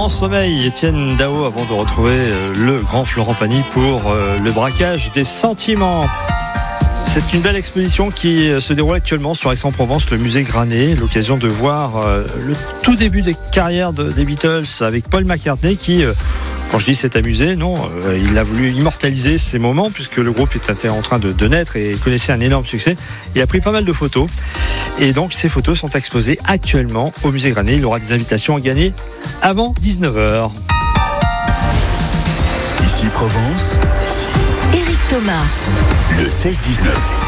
grand sommeil, Étienne Dao, avant de retrouver le grand Florent Pagny pour le braquage des sentiments. C'est une belle exposition qui se déroule actuellement sur Aix-en-Provence, le musée Granet. L'occasion de voir le tout début des carrières des Beatles avec Paul McCartney qui, quand je dis s'est amusé, non, il a voulu immortaliser ces moments puisque le groupe était en train de naître et connaissait un énorme succès. Il a pris pas mal de photos et donc ces photos sont exposées actuellement au musée Granet. Il aura des invitations à gagner avant 19h. Ici Provence. Éric Thomas. Le 16-19.